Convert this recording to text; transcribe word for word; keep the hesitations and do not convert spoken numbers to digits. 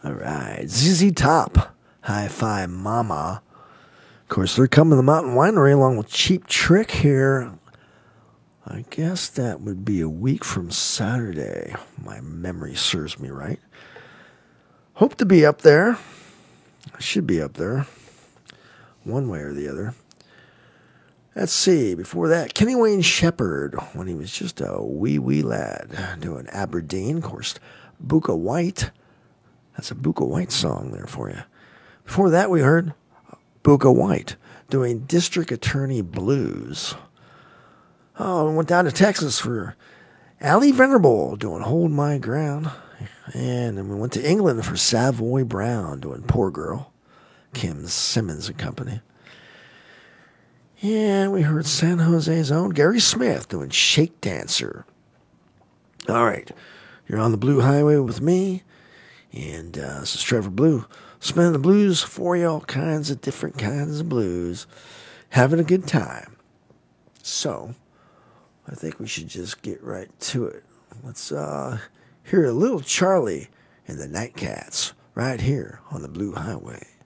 All right, Z Z Top, Hi-Fi Mama. Of course, they're coming to the Mountain Winery along with Cheap Trick here. I guess that would be a week from Saturday. My memory serves me right. Hope to be up there. I should be up there, one way or the other. Let's see, before that, Kenny Wayne Shepherd, when he was just a wee, wee lad, doing Aberdeen. Of course, Buka White. That's a Buka White song there for you. Before that, we heard Buka White doing District Attorney Blues. Oh, we went down to Texas for Ali Venerable doing Hold My Ground. And then we went to England for Savoy Brown doing Poor Girl. Kim Simmons and Company. And we heard San Jose's own Gary Smith doing Shake Dancer. All right, you're on the Blue Highway with me. And uh, this is Trevor Blue, spinning the blues for you, all kinds of different kinds of blues, having a good time. So, I think we should just get right to it. Let's uh, hear a little Charlie and the Nightcats right here on the Blue Highway.